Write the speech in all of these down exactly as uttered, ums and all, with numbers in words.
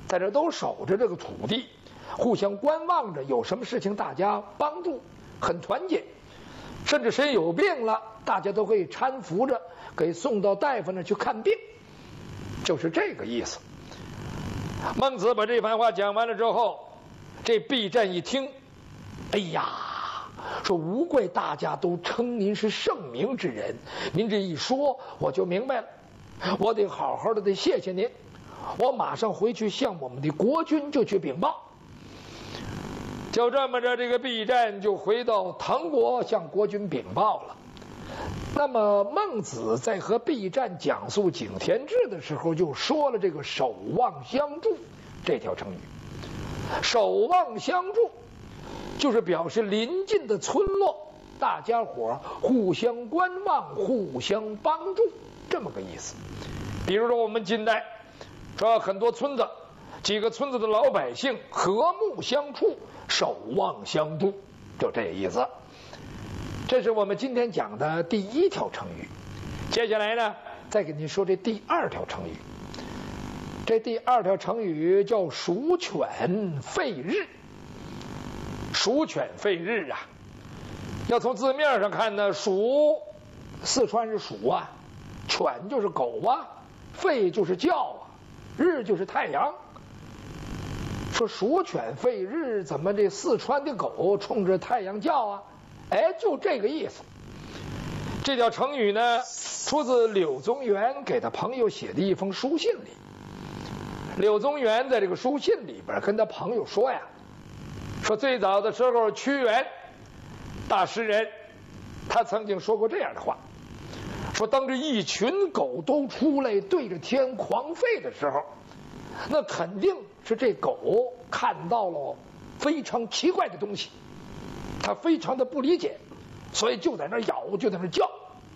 在这都守着这个土地，互相观望着，有什么事情大家帮助，很团结。甚至谁有病了，大家都可以搀扶着给送到大夫那去看病，就是这个意思。孟子把这番话讲完了之后，这毕占一听，哎呀，说无怪大家都称您是圣明之人，您这一说我就明白了，我得好好的得谢谢您，我马上回去向我们的国君就去禀报。就这么着，这个毕占就回到唐国向国君禀报了。那么孟子在和毕占讲述井田制的时候，就说了这个守望相助这条成语。守望相助就是表示邻近的村落大家伙互相观望，互相帮助，这么个意思。比如说我们近代说很多村子，几个村子的老百姓和睦相处，守望相助，就这意思。这是我们今天讲的第一条成语。接下来呢，再给您说这第二条成语。这第二条成语叫鼠犬吠日。鼠犬吠日啊，要从字面上看呢，鼠四川是鼠啊，犬就是狗啊，吠就是叫啊，日就是太阳。说鼠犬吠日，怎么这四川的狗冲着太阳叫啊？哎，就这个意思。这条成语呢，出自柳宗元给他朋友写的一封书信里。柳宗元在这个书信里边跟他朋友说呀，说最早的时候，屈原大诗人，他曾经说过这样的话，说当这一群狗都出来对着天狂吠的时候，那肯定是这狗看到了非常奇怪的东西，他非常的不理解，所以就在那咬，就在那叫。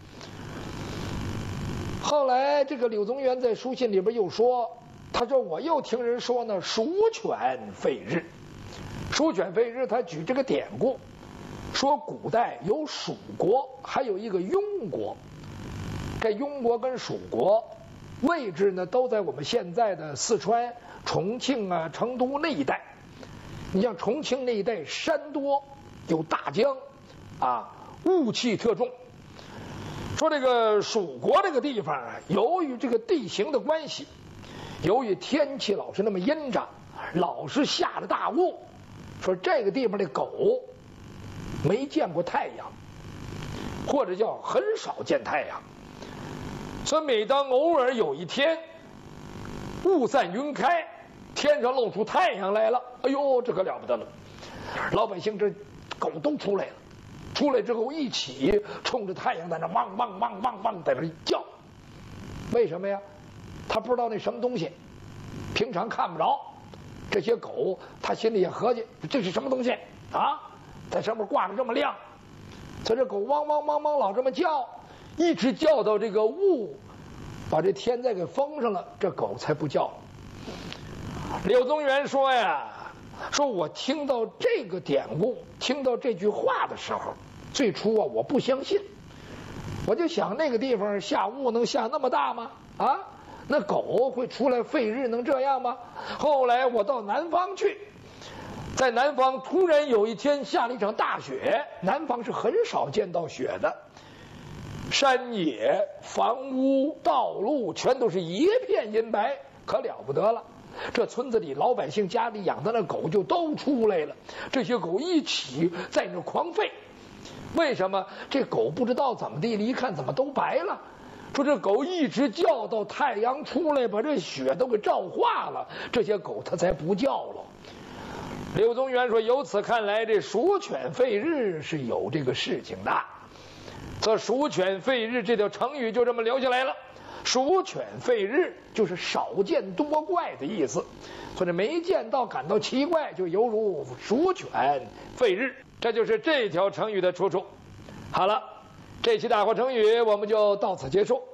后来这个柳宗元在书信里边又说，他说我又听人说呢，鼠犬吠日。鼠犬吠日，他举这个典故，说古代有蜀国，还有一个庸国。这庸国跟蜀国位置呢，都在我们现在的四川、重庆啊、成都那一带。你像重庆那一带山多，有大江啊，雾气特重。说这个蜀国这个地方啊，由于这个地形的关系，由于天气老是那么阴着，老是下着大雾，说这个地方的狗没见过太阳，或者叫很少见太阳。所以每当偶尔有一天雾散云开，天上露出太阳来了，哎呦，这可了不得了，老百姓这狗都出来了，出来之后一起冲着太阳在那汪汪汪汪汪在那叫。为什么呀？他不知道那什么东西，平常看不着。这些狗他心里也合计，这是什么东西啊，在上面挂着这么亮。所以这狗汪汪汪汪老这么叫，一直叫到这个雾把这天再给封上了，这狗才不叫。柳宗元说呀，说我听到这个典故，听到这句话的时候，最初啊我不相信，我就想那个地方下雾能下那么大吗？啊，那狗会出来吠日能这样吗？后来我到南方去，在南方突然有一天下了一场大雪，南方是很少见到雪的，山野、房屋、道路全都是一片银白，可了不得了。这村子里老百姓家里养的那狗就都出来了，这些狗一起在那狂吠。为什么？这狗不知道怎么地了，一看怎么都白了。说这狗一直叫到太阳出来，把这雪都给照化了，这些狗它才不叫了。柳宗元说，由此看来，这鼠犬吠日是有这个事情的。这鼠犬吠日这条成语就这么留下来了。鼠犬吠日就是少见多怪的意思，所以没见到感到奇怪，就犹如鼠犬吠日，这就是这条成语的出处。好了，这期大话成语我们就到此结束。